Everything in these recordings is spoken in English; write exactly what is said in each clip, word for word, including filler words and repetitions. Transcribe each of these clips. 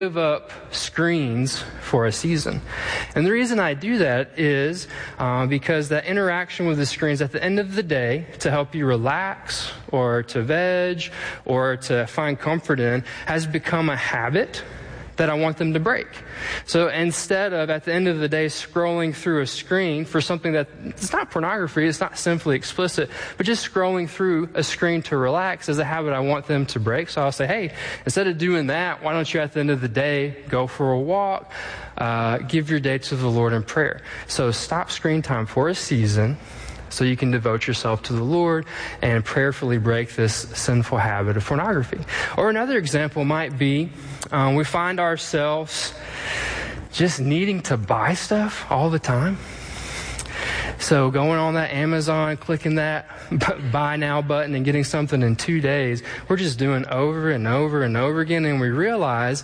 give up screens for a season. And the reason I do that is uh, because that interaction with the screens at the end of the day to help you relax or to veg or to find comfort in has become a habit that I want them to break. So instead of at the end of the day scrolling through a screen for something that it's not pornography, it's not simply explicit, but just scrolling through a screen to relax is a habit I want them to break. So I'll say, hey, instead of doing that, why don't you at the end of the day go for a walk, uh, give your day to the Lord in prayer. So stop screen time for a season so you can devote yourself to the Lord and prayerfully break this sinful habit of pornography. Or another example might be um, we find ourselves just needing to buy stuff all the time. So going on that Amazon, clicking that buy now button and getting something in two days, we're just doing over and over and over again, and we realize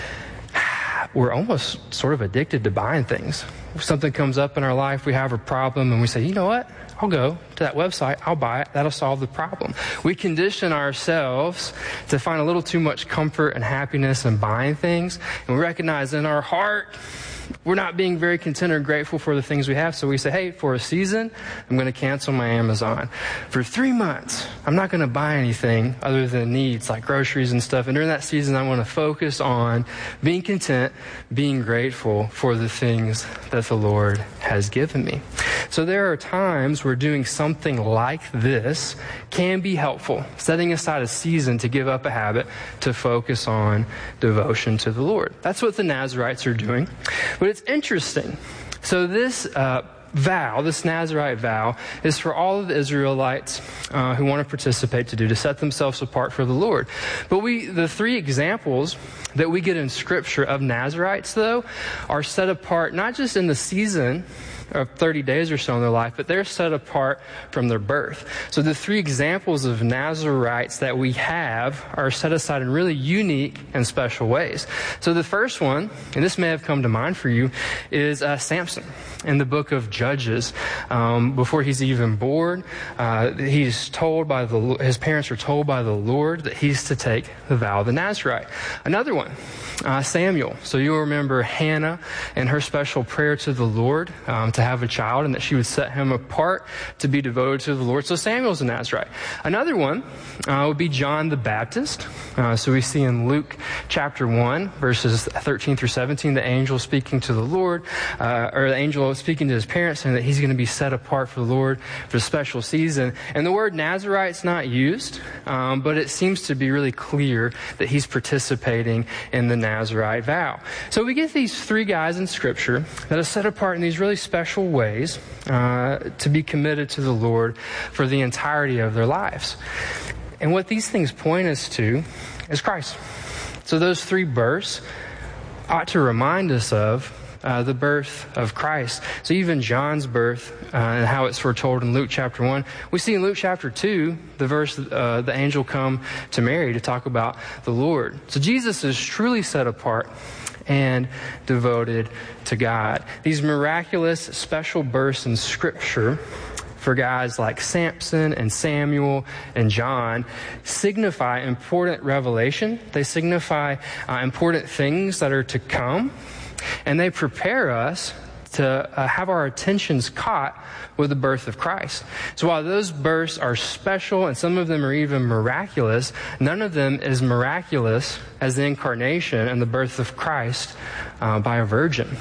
we're almost sort of addicted to buying things. If something comes up in our life, we have a problem, and we say, you know what? I'll go to that website, I'll buy it, that'll solve the problem. We condition ourselves to find a little too much comfort and happiness in buying things, and we recognize in our heart we're not being very content or grateful for the things we have, so we say, hey, for a season, I'm going to cancel my Amazon. For three months, I'm not going to buy anything other than needs like groceries and stuff, and during that season, I want to focus on being content, being grateful for the things that the Lord has given me. So there are times where doing something like this can be helpful, setting aside a season to give up a habit to focus on devotion to the Lord. That's what the Nazarites are doing. But it's interesting. So this uh, vow, this Nazarite vow, is for all of the Israelites uh, who want to participate to do, to set themselves apart for the Lord. But we, the three examples that we get in Scripture of Nazarites, though, are set apart not just in the season of thirty days or so in their life, but they're set apart from their birth. So the three examples of Nazarites that we have are set aside in really unique and special ways. So the first one, and this may have come to mind for you, is uh, Samson in the book of Judges. Um, before he's even born, uh, he's told by the his parents are told by the Lord that he's to take the vow of the Nazarite. Another one, uh, Samuel. So you'll remember Hannah and her special prayer to the Lord um, to have a child, and that she would set him apart to be devoted to the Lord. So Samuel's a Nazarite. Another one uh, would be John the Baptist. Uh, so we see in Luke chapter one, verses thirteen through seventeen, the angel speaking to the Lord, uh, or the angel speaking to his parents, saying that he's going to be set apart for the Lord for a special season. And the word Nazarite's not used, um, but it seems to be really clear that he's participating in the Nazarite vow. So we get these three guys in Scripture that are set apart in these really special ways uh, to be committed to the Lord for the entirety of their lives. And what these things point us to is Christ. So those three births ought to remind us of uh, the birth of Christ. So even John's birth uh, and how it's foretold in Luke chapter one, we see in Luke chapter two, the verse, uh, the angel come to Mary to talk about the Lord. So Jesus is truly set apart and devoted to God. These miraculous special bursts in Scripture for guys like Samson and Samuel and John signify important revelation. They signify uh, important things that are to come, and they prepare us to uh, have our attentions caught with the birth of Christ. So while those births are special and some of them are even miraculous, none of them is miraculous as the incarnation and the birth of Christ uh, by a virgin.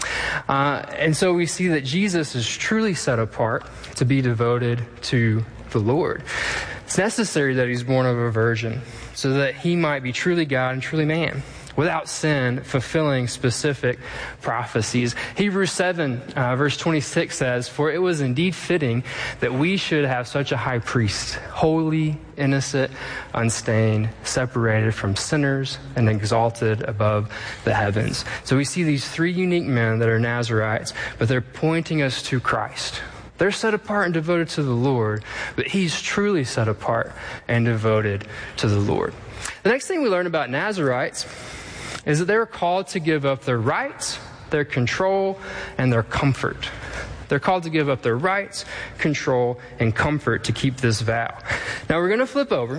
Uh, and so we see that Jesus is truly set apart to be devoted to the Lord. It's necessary that he's born of a virgin so that he might be truly God and truly man, without sin, fulfilling specific prophecies. Hebrews seven, uh, verse twenty-six says, "For it was indeed fitting that we should have such a high priest, holy, innocent, unstained, separated from sinners, and exalted above the heavens." So we see these three unique men that are Nazarites, but they're pointing us to Christ. They're set apart and devoted to the Lord, but he's truly set apart and devoted to the Lord. The next thing we learn about Nazarites is that they were called to give up their rights, their control, and their comfort. They're called to give up their rights, control, and comfort to keep this vow. Now we're going to flip over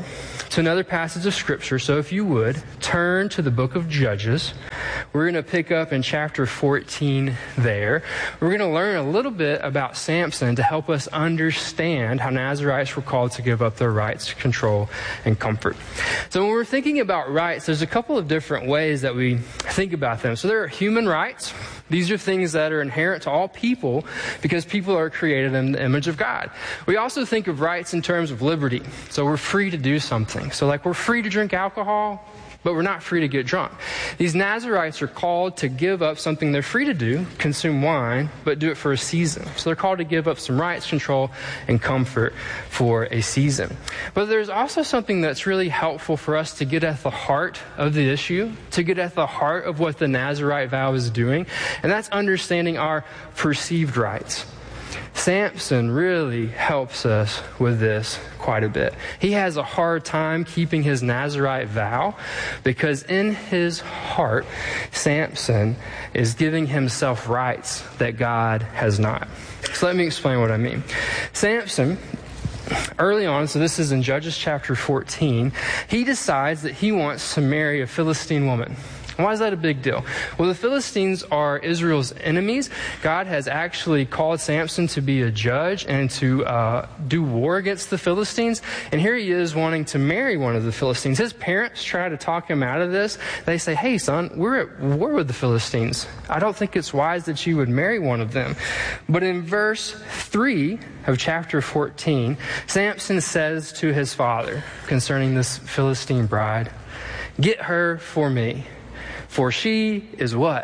to another passage of Scripture. So if you would, turn to the book of Judges. We're going to pick up in chapter fourteen there. We're going to learn a little bit about Samson to help us understand how Nazarites were called to give up their rights, control, and comfort. So when we're thinking about rights, there's a couple of different ways that we think about them. So there are human rights. These are things that are inherent to all people because people are created in the image of God. We also think of rights in terms of liberty. So we're free to do something. So like we're free to drink alcohol, but we're not free to get drunk. These Nazarites are called to give up something they're free to do, consume wine, but do it for a season. So they're called to give up some rights, control, and comfort for a season. But there's also something that's really helpful for us to get at the heart of the issue, to get at the heart of what the Nazarite vow is doing, and that's understanding our perceived rights. Samson really helps us with this quite a bit. He has a hard time keeping his Nazarite vow because in his heart, Samson is giving himself rights that God has not. So let me explain what I mean. Samson, early on, so this is in Judges chapter fourteen, he decides that he wants to marry a Philistine woman. Why is that a big deal? Well, the Philistines are Israel's enemies. God has actually called Samson to be a judge and to uh, do war against the Philistines. And here he is wanting to marry one of the Philistines. His parents try to talk him out of this. They say, hey, son, we're at war with the Philistines. I don't think it's wise that you would marry one of them. But in verse three of chapter fourteen, Samson says to his father concerning this Philistine bride, get her for me. For she is what?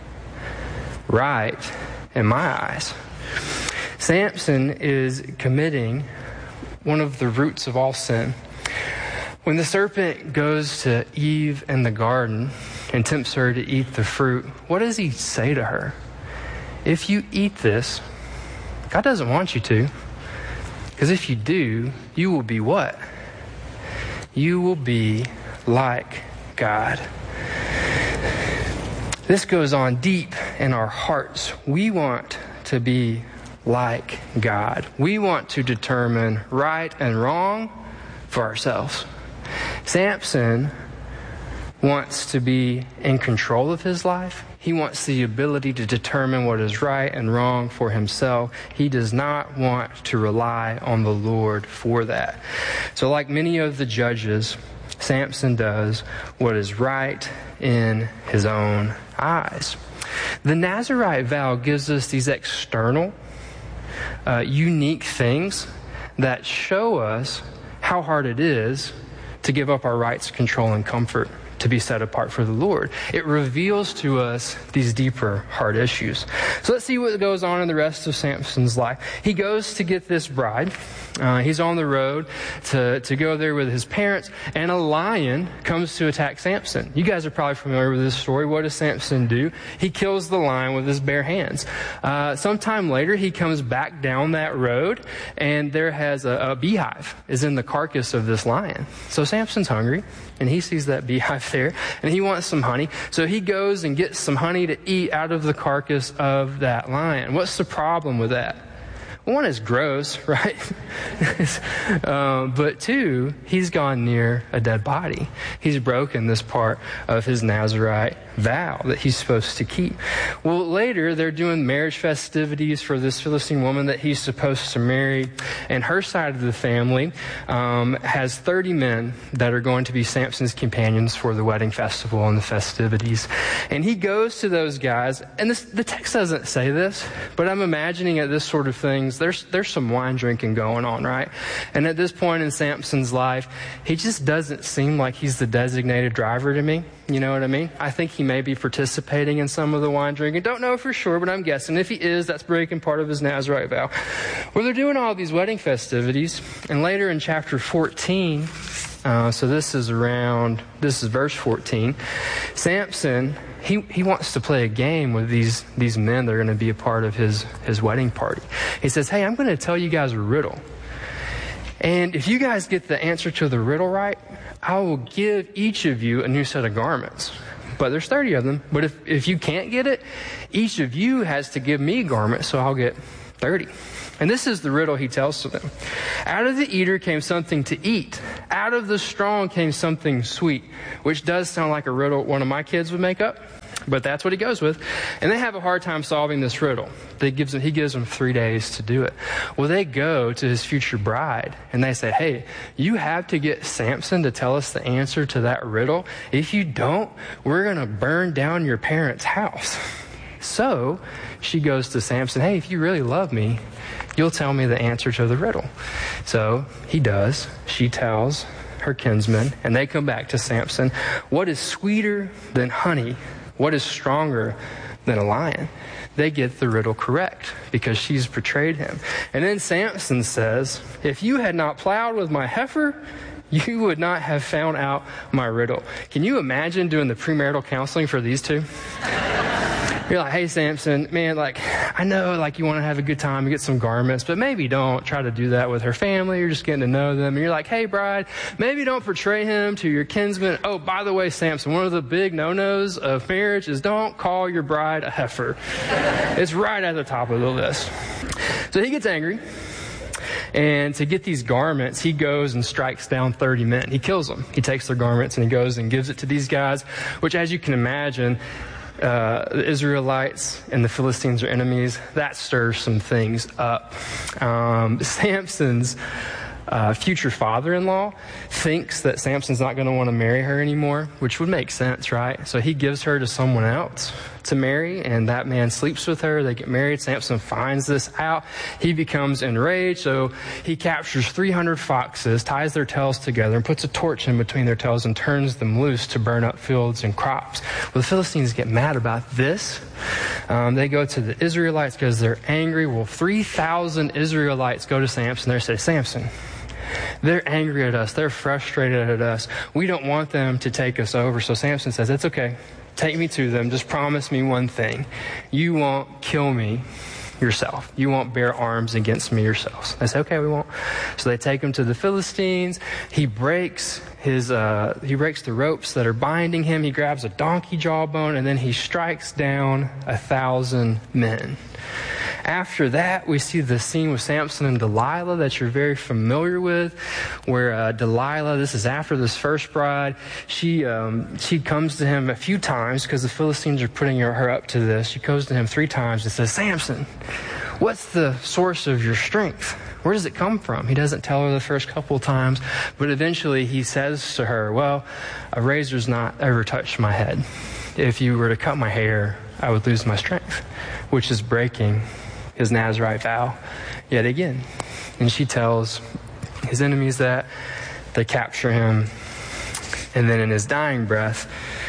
Right in my eyes. Samson is committing one of the roots of all sin. When the serpent goes to Eve in the garden and tempts her to eat the fruit, what does he say to her? If you eat this, God doesn't want you to. Because if you do, you will be what? You will be like God. This goes on deep in our hearts. We want to be like God. We want to determine right and wrong for ourselves. Samson wants to be in control of his life. He wants the ability to determine what is right and wrong for himself. He does not want to rely on the Lord for that. So like many of the judges, Samson does what is right in his own eyes. The Nazarite vow gives us these external, uh, unique things that show us how hard it is to give up our rights, control, and comfort to be set apart for the Lord. It reveals to us these deeper heart issues. So let's see what goes on in the rest of Samson's life. He goes to get this bride. Uh, he's on the road to, to go there with his parents, and a lion comes to attack Samson. You guys are probably familiar with this story. What does Samson do? He kills the lion with his bare hands. Uh, sometime later, he comes back down that road, and there has a, a beehive is in the carcass of this lion. So Samson's hungry, and he sees that beehive there, and he wants some honey. So he goes and gets some honey to eat out of the carcass of that lion. What's the problem with that? One is gross, right? um, but two, he's gone near a dead body. He's broken this part of his Nazarite vow that he's supposed to keep. Well, later they're doing marriage festivities for this Philistine woman that he's supposed to marry, and her side of the family um, has thirty men that are going to be Samson's companions for the wedding festival and the festivities. And he goes to those guys, and this, the text doesn't say this, but I'm imagining at this sort of things, there's there's some wine drinking going on, right? And at this point in Samson's life, he just doesn't seem like he's the designated driver to me. You know what I mean? I think he may be participating in some of the wine drinking. Don't know for sure, but I'm guessing. If he is, that's breaking part of his Nazarite vow. Well, they're doing all these wedding festivities, and later in chapter fourteen, uh, so this is around, this is verse fourteen, Samson, he, he wants to play a game with these, these men that are going to be a part of his, his wedding party. He says, hey, I'm going to tell you guys a riddle. And if you guys get the answer to the riddle right, I will give each of you a new set of garments. But there's thirty of them. But if, if you can't get it, each of you has to give me a garment, so I'll get thirty. And this is the riddle he tells to them. Out of the eater came something to eat. Out of the strong came something sweet, which does sound like a riddle one of my kids would make up, but that's what he goes with. And they have a hard time solving this riddle. They gives them, he gives them three days to do it. Well, they go to his future bride and they say, hey, you have to get Samson to tell us the answer to that riddle. If you don't, we're going to burn down your parents' house. So she goes to Samson, hey, if you really love me, you'll tell me the answer to the riddle. So he does. She tells her kinsmen, and they come back to Samson. What is sweeter than honey? What is stronger than a lion? They get the riddle correct because she's betrayed him. And then Samson says, if you had not plowed with my heifer, you would not have found out my riddle. Can you imagine doing the premarital counseling for these two? You're like, hey, Samson, man, like, I know, like, you want to have a good time and get some garments, but maybe don't try to do that with her family. You're just getting to know them. And you're like, hey, bride, maybe don't portray him to your kinsman. Oh, by the way, Samson, one of the big no-nos of marriage is don't call your bride a heifer. It's right at the top of the list. So he gets angry. And to get these garments, he goes and strikes down thirty men. He kills them. He takes their garments and he goes and gives it to these guys, which, as you can imagine, Uh, the Israelites and the Philistines are enemies. That stirs some things up. Um, Samson's uh, future father-in-law thinks that Samson's not going to want to marry her anymore, which would make sense, right? So he gives her to someone else to marry, and that man sleeps with her. They get married. Samson finds this out. He becomes enraged, so he captures three hundred foxes, ties their tails together, and puts a torch in between their tails and turns them loose to burn up fields and crops. Well, the Philistines get mad about this. Um, they go to the Israelites because they're angry. Well, three thousand Israelites go to Samson. They say, Samson, they're angry at us. They're frustrated at us. We don't want them to take us over. So Samson says, it's okay. Take me to them. Just promise me one thing. You won't kill me yourself. You won't bear arms against me yourselves. They say, okay, we won't. So they take him to the Philistines. He breaks his, uh, he breaks the ropes that are binding him. He grabs a donkey jawbone, and then he strikes down a thousand men. After that, we see the scene with Samson and Delilah that you're very familiar with, where uh, Delilah, this is after this first bride, she um, she comes to him a few times because the Philistines are putting her, her up to this. She goes to him three times and says, Samson, what's the source of your strength? Where does it come from? He doesn't tell her the first couple of times, but eventually he says to her, well, a razor's not ever touched my head. If you were to cut my hair, I would lose my strength, which is breaking his Nazirite vow yet again. And she tells his enemies that. They capture him. And then in his dying breath,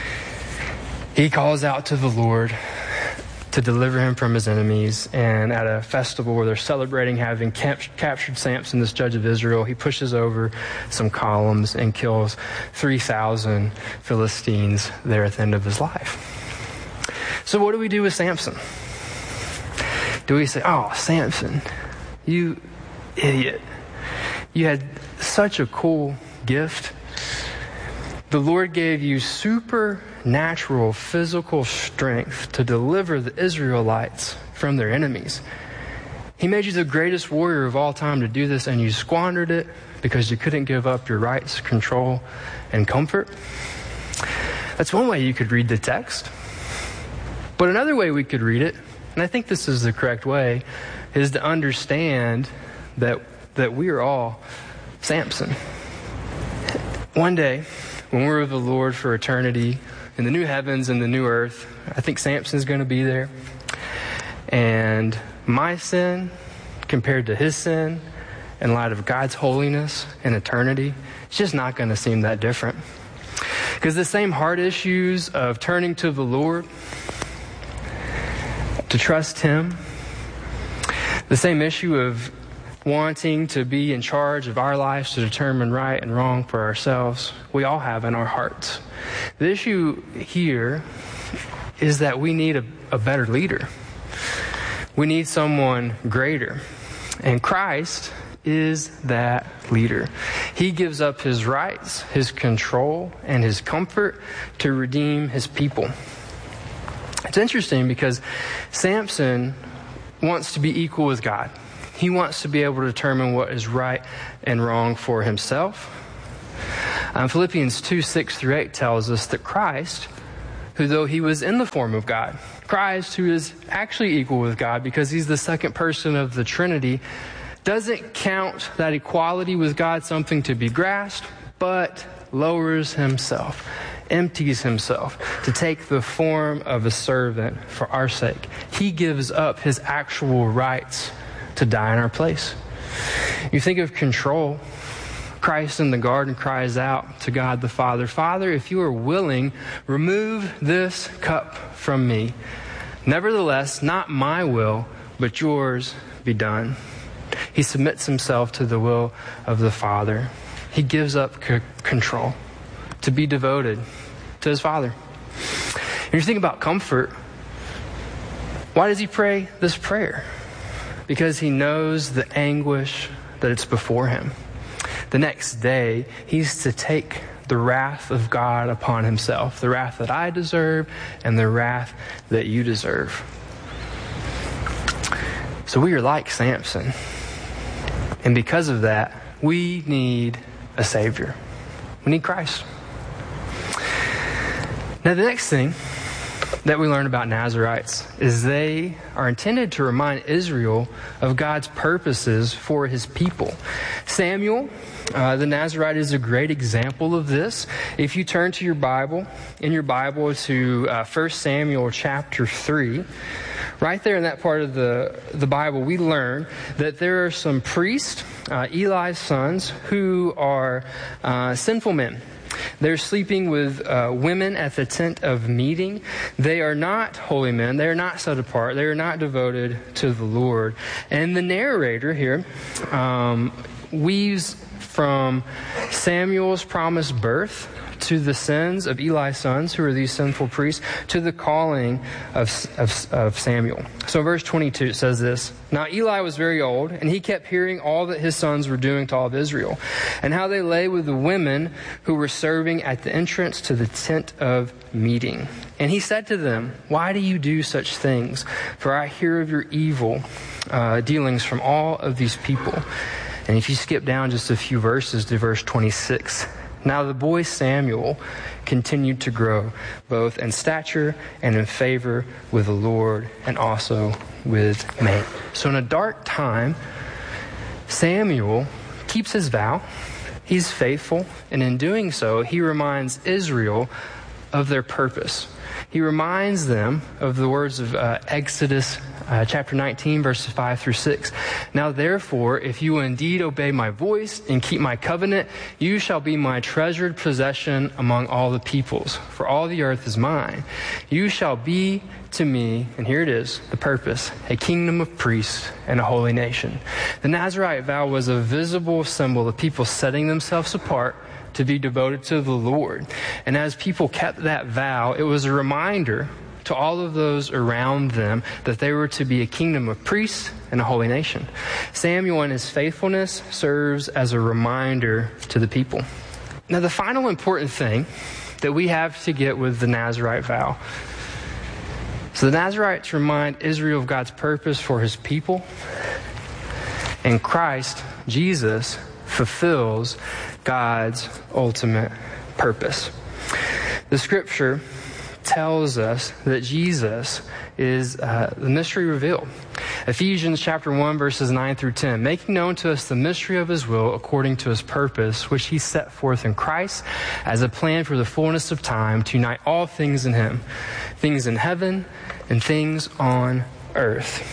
he calls out to the Lord to deliver him from his enemies. And at a festival where they're celebrating having cap- captured Samson, this judge of Israel, he pushes over some columns and kills three thousand Philistines there at the end of his life. So what do we do with Samson? Do we say, oh, Samson, you idiot. You had such a cool gift. The Lord gave you supernatural physical strength to deliver the Israelites from their enemies. He made you the greatest warrior of all time to do this, and you squandered it because you couldn't give up your rights, control, and comfort. That's one way you could read the text. But another way we could read it, and I think this is the correct way, is to understand that that we are all Samson. One day, when we're with the Lord for eternity, in the new heavens and the new earth, I think Samson's going to be there. And my sin, compared to his sin, in light of God's holiness and eternity, it's just not going to seem that different. Because the same heart issues of turning to the Lord, to trust Him, the same issue of wanting to be in charge of our lives to determine right and wrong for ourselves, we all have in our hearts. The issue here is that we need a, a better leader. We need someone greater. And Christ is that leader. He gives up His rights, His control, and His comfort to redeem His people. It's interesting because Samson wants to be equal with God. He wants to be able to determine what is right and wrong for himself. Um, Philippians two, six through eight tells us that Christ, who though he was in the form of God, Christ, who is actually equal with God because he's the second person of the Trinity, doesn't count that equality with God something to be grasped, but lowers himself, empties himself to take the form of a servant for our sake. He gives up his actual rights to die in our place. You think of control. Christ in the garden cries out to God the Father, Father, if you are willing, remove this cup from me. Nevertheless, not my will, but yours be done. He submits himself to the will of the Father. He gives up c- control to be devoted to his Father. And you think about comfort. Why does he pray this prayer? Because he knows the anguish that it's before him. The next day, he's to take the wrath of God upon himself, the wrath that I deserve and the wrath that you deserve. So we are like Samson. And because of that, we need a Savior. We need Christ. Now, the next thing that we learn about Nazarites is they are intended to remind Israel of God's purposes for his people. Samuel, uh, the Nazarite, is a great example of this. If you turn to your Bible, in your Bible to uh, First Samuel chapter three, right there in that part of the, the Bible, we learn that there are some priests, uh, Eli's sons, who are uh, sinful men. They're sleeping with uh, women at the tent of meeting. They are not holy men. They are not set apart. They are not devoted to the Lord. And the narrator here um, weaves from Samuel's promised birth to the sins of Eli's sons, who are these sinful priests, to the calling of, of, of Samuel. So verse twenty-two, it says this, Now Eli was very old, and he kept hearing all that his sons were doing to all of Israel, and how they lay with the women who were serving at the entrance to the tent of meeting. And he said to them, Why do you do such things? For I hear of your evil uh, dealings from all of these people. And if you skip down just a few verses to verse twenty-six, Now the boy Samuel continued to grow, both in stature and in favor with the Lord and also with man. So in a dark time, Samuel keeps his vow. He's faithful. And in doing so, he reminds Israel of their purpose. He reminds them of the words of uh, Exodus uh, chapter nineteen, verses five through six. Now therefore, if you will indeed obey my voice and keep my covenant, you shall be my treasured possession among all the peoples, for all the earth is mine. You shall be to me, and here it is, the purpose, a kingdom of priests and a holy nation. The Nazirite vow was a visible symbol of people setting themselves apart to be devoted to the Lord. And as people kept that vow, it was a reminder to all of those around them that they were to be a kingdom of priests and a holy nation. Samuel and his faithfulness serves as a reminder to the people. Now, the final important thing that we have to get with the Nazirite vow. So the Nazirites remind Israel of God's purpose for his people. And Christ, Jesus, fulfills God's ultimate purpose. The scripture tells us that Jesus is uh, the mystery revealed. Ephesians chapter one, verses nine through ten, making known to us the mystery of his will according to his purpose, which he set forth in Christ as a plan for the fullness of time to unite all things in him, things in heaven and things on earth.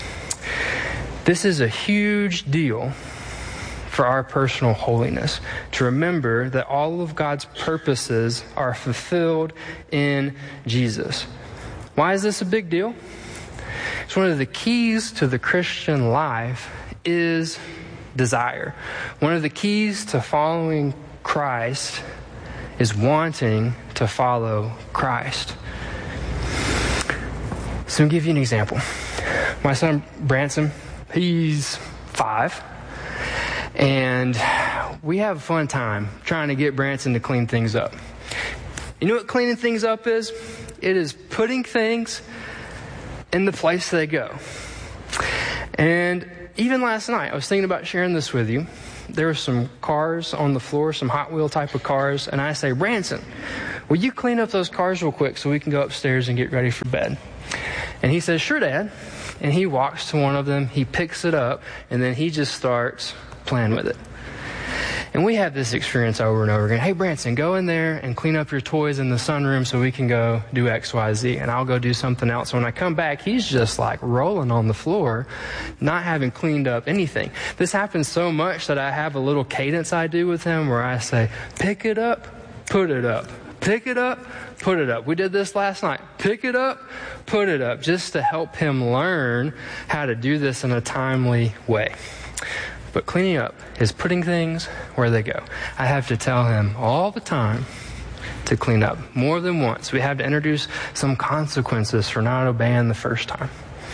This is a huge deal for our personal holiness, to remember that all of God's purposes are fulfilled in Jesus. Why is this a big deal? It's one of the keys to the Christian life is desire. One of the keys to following Christ is wanting to follow Christ. So I'll give you an example. My son Branson, he's five. And we have a fun time trying to get Branson to clean things up. You know what cleaning things up is? It is putting things in the place they go. And even last night, I was thinking about sharing this with you. There were some cars on the floor, some Hot Wheel type of cars, and I say, Branson, will you clean up those cars real quick so we can go upstairs and get ready for bed? And he says, sure, Dad. And he walks to one of them, he picks it up, and then he just starts playing with it. And we have this experience over and over again. Hey, Branson, go in there and clean up your toys in the sunroom so we can go do X, Y, Z. And I'll go do something else. When I come back, he's just like rolling on the floor, not having cleaned up anything. This happens so much that I have a little cadence I do with him where I say, pick it up, put it up. Pick it up, put it up. We did this last night. Pick it up, put it up, just to help him learn how to do this in a timely way. But cleaning up is putting things where they go. I have to tell him all the time to clean up, more than once. We have to introduce some consequences for not obeying the first time.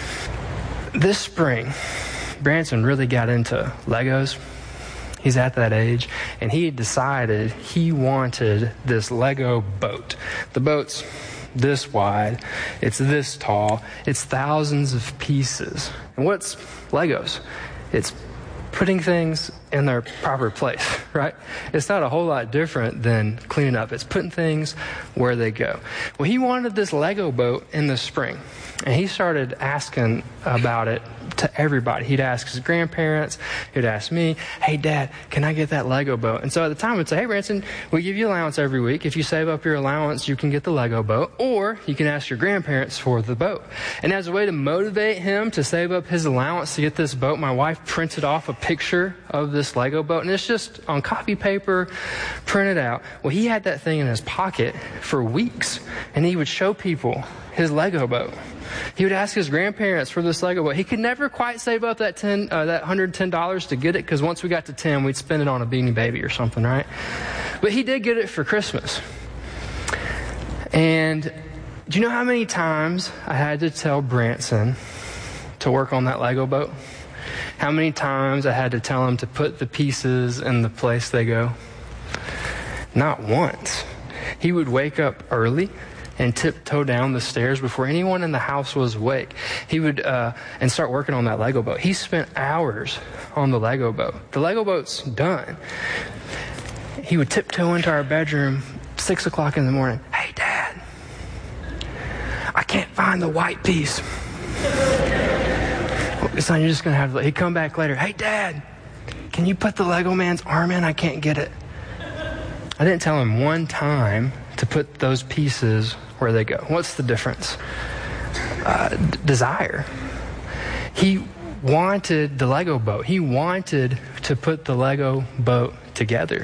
This spring, Branson really got into Legos. He's at that age, and he decided he wanted this Lego boat. The boat's this wide, it's this tall, it's thousands of pieces. And what's Legos? It's putting things in their proper place, right? It's not a whole lot different than cleaning up. It's putting things where they go. Well, he wanted this Lego boat in the spring, and he started asking about it to everybody. He'd ask his grandparents, he'd ask me, hey, Dad, can I get that Lego boat? And so at the time, I'd say, hey, Branson, we give you allowance every week. If you save up your allowance, you can get the Lego boat, or you can ask your grandparents for the boat. And as a way to motivate him to save up his allowance to get this boat, my wife printed off a picture of this Lego boat, and it's just on copy paper, printed out. Well, he had that thing in his pocket for weeks, and he would show people his Lego boat. He would ask his grandparents for this Lego boat. He could never quite save up that ten, uh, that one hundred ten dollars to get it, because once we got to ten, we'd spend it on a Beanie Baby or something, right? But he did get it for Christmas. And do you know how many times I had to tell Branson to work on that Lego boat? How many times I had to tell him to put the pieces in the place they go? Not once. He would wake up early and tiptoe down the stairs before anyone in the house was awake. He would, uh, and start working on that Lego boat. He spent hours on the Lego boat. The Lego boat's done. He would tiptoe into our bedroom, six o'clock in the morning. Hey, Dad, I can't find the white piece. Son, you're just going to have to, he'd come back later. Hey, Dad, can you put the Lego man's arm in? I can't get it. I didn't tell him one time to put those pieces where they go. What's the difference? Uh, d- desire. He wanted the Lego boat. He wanted to put the Lego boat together.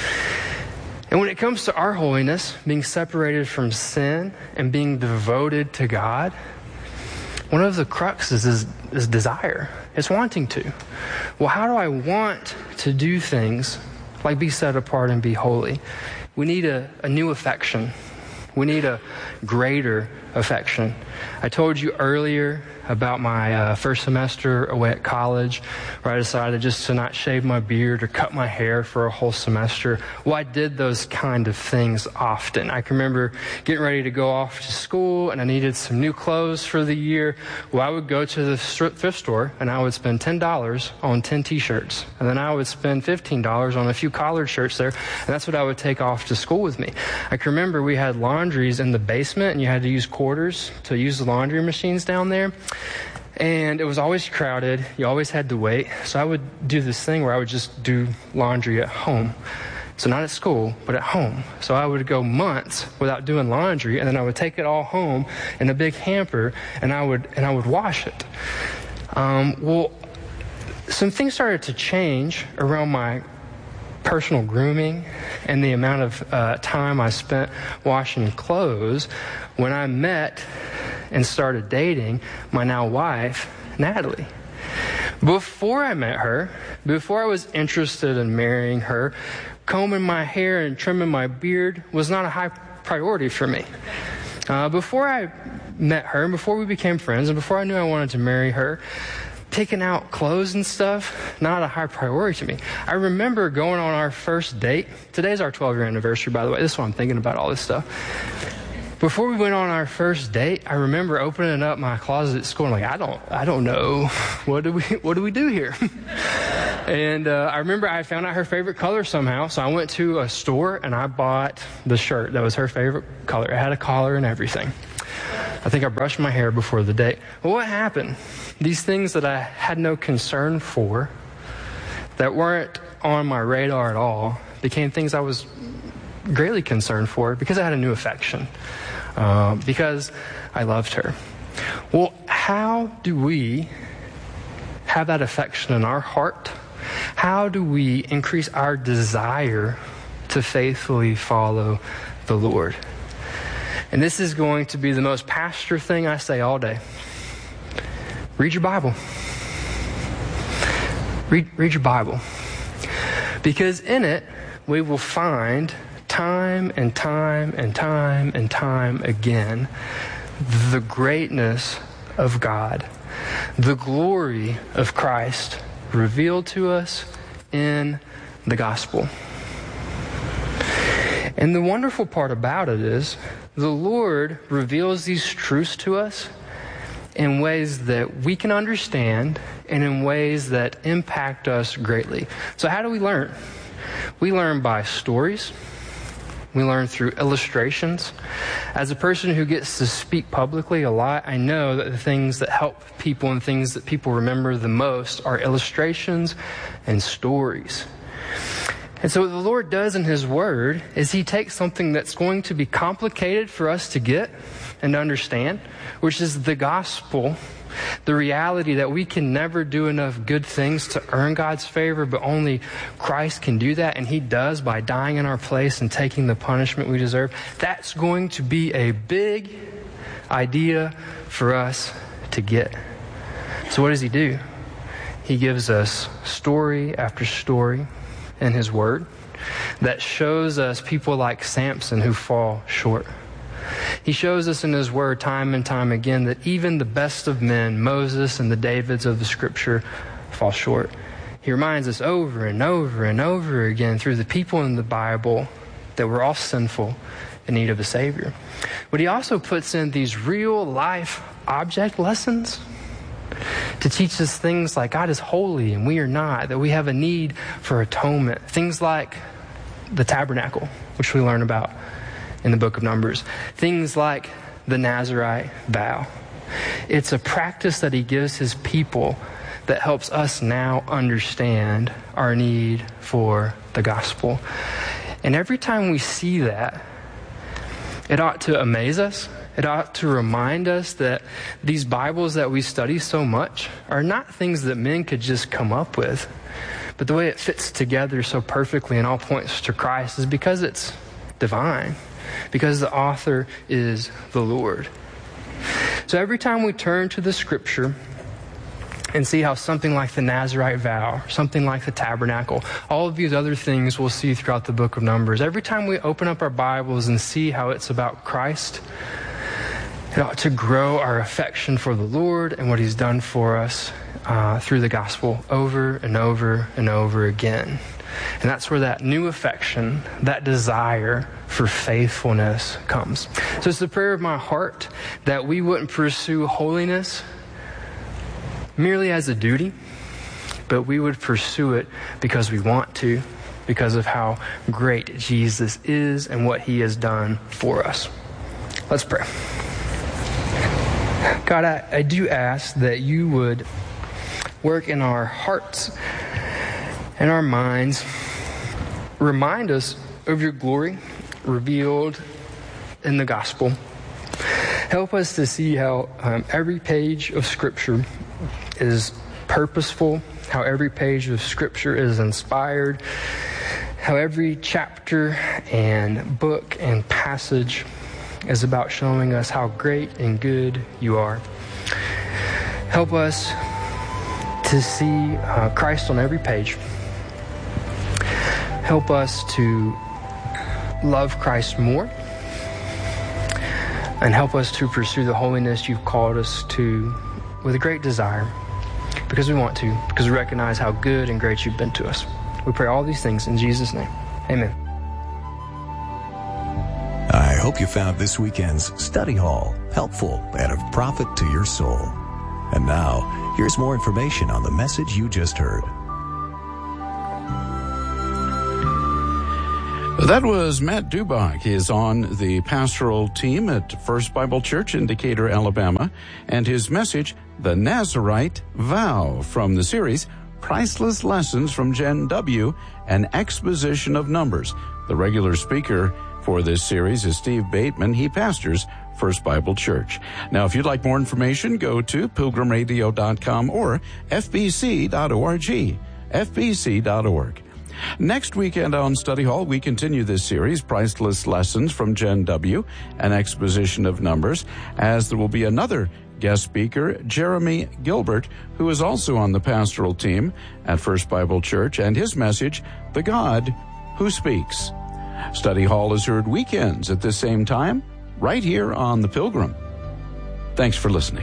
And when it comes to our holiness, being separated from sin and being devoted to God, one of the cruxes is, is desire. It's wanting to. Well, how do I want to do things like be set apart and be holy? We need a, a new affection. We need a greater affection. I told you earlier about my uh, first semester away at college, where I decided just to not shave my beard or cut my hair for a whole semester. Well, I did those kind of things often. I can remember getting ready to go off to school, and I needed some new clothes for the year. Well, I would go to the thrift store, and I would spend ten dollars on ten t-shirts. And then I would spend fifteen dollars on a few collared shirts there, and that's what I would take off to school with me. I can remember we had laundries in the basement, and you had to use quarters to use the laundry machines down there. And it was always crowded. You always had to wait. So I would do this thing where I would just do laundry at home. So not at school, but at home. So I would go months without doing laundry, and then I would take it all home in a big hamper, and I would and I would wash it. Um, well, some things started to change around my personal grooming and the amount of uh, time I spent washing clothes when I met and started dating my now wife, Natalie. Before I met her, before I was interested in marrying her, combing my hair and trimming my beard was not a high priority for me. Uh, before I met her, before we became friends, and before I knew I wanted to marry her, picking out clothes and stuff, not a high priority to me. I remember going on our first date. Today's our twelve-year anniversary, by the way. This is why I'm thinking about all this stuff. Before we went on our first date, I remember opening up my closet at school and like, I don't, I don't know, what do we, what do we do here? And uh, I remember I found out her favorite color somehow, so I went to a store and I bought the shirt that was her favorite color. It had a collar and everything. I think I brushed my hair before the date. Well, what happened? These things that I had no concern for, that weren't on my radar at all, became things I was greatly concerned for because I had a new affection, um, because I loved her. Well, how do we have that affection in our heart? How do we increase our desire to faithfully follow the Lord? And this is going to be the most pastor thing I say all day. Read your Bible. Read, read your Bible. Because in it, we will find time and time and time and time again the greatness of God, the glory of Christ revealed to us in the gospel. And the wonderful part about it is the Lord reveals these truths to us in ways that we can understand and in ways that impact us greatly. So how do we learn? We learn by stories. We learn through illustrations. As a person who gets to speak publicly a lot, I know that the things that help people and things that people remember the most are illustrations and stories. And so what the Lord does in His Word is He takes something that's going to be complicated for us to get and to understand, which is the gospel, the reality that we can never do enough good things to earn God's favor, but only Christ can do that, and He does by dying in our place and taking the punishment we deserve. That's going to be a big idea for us to get. So what does He do? He gives us story after story in His Word that shows us people like Samson who fall short. He shows us in His Word time and time again that even the best of men, Moses and the Davids of the Scripture, fall short. He reminds us over and over and over again through the people in the Bible that we're all sinful in need of a Savior. But He also puts in these real life object lessons to teach us things like God is holy and we are not, that we have a need for atonement. Things like the tabernacle, which we learn about in the book of Numbers. Things like the Nazirite vow. It's a practice that He gives His people that helps us now understand our need for the gospel. And every time we see that, it ought to amaze us. It ought to remind us that these Bibles that we study so much are not things that men could just come up with. But the way it fits together so perfectly and all points to Christ is because it's divine. Because the author is the Lord. So every time we turn to the Scripture and see how something like the Nazirite vow, something like the tabernacle, all of these other things we'll see throughout the book of Numbers, every time we open up our Bibles and see how it's about Christ, it ought to grow our affection for the Lord and what He's done for us uh, through the gospel over and over and over again. And that's where that new affection, that desire for faithfulness comes. So it's the prayer of my heart that we wouldn't pursue holiness merely as a duty, but we would pursue it because we want to, because of how great Jesus is and what He has done for us. Let's pray. God, I, I do ask that You would work in our hearts and our minds. Remind us of Your glory revealed in the gospel. Help us to see how um, every page of Scripture is purposeful, how every page of Scripture is inspired, how every chapter and book and passage is about showing us how great and good You are. Help us to see uh, Christ on every page. Help us to love Christ more, and help us to pursue the holiness You've called us to with a great desire, because we want to, because we recognize how good and great You've been to us. We pray all these things in Jesus' name. Amen. I hope you found this weekend's study hall helpful and of profit to your soul. And now, here's more information on the message you just heard. That was Matt Dubach. He is on the pastoral team at First Bible Church in Decatur, Alabama, and his message, The Nazarite Vow, from the series Priceless Lessons from Gen W, an exposition of numbers. The regular speaker for this series is Steve Bateman. He pastors First Bible Church. Now, if you'd like more information, go to pilgrim radio dot com or f b c dot org, f b c dot org. Next weekend on Study Hall, we continue this series, Priceless Lessons from Gen W, an exposition of numbers, as there will be another guest speaker, Jeremy Gilbert, who is also on the pastoral team at First Bible Church, and his message, The God Who Speaks. Study Hall is heard weekends at the same time, right here on The Pilgrim. Thanks for listening.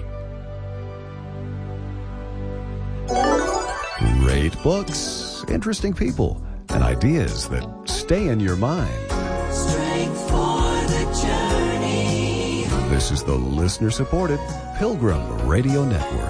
Great books, interesting people, and ideas that stay in your mind. Strength for the journey. This is the listener-supported Pilgrim Radio Network.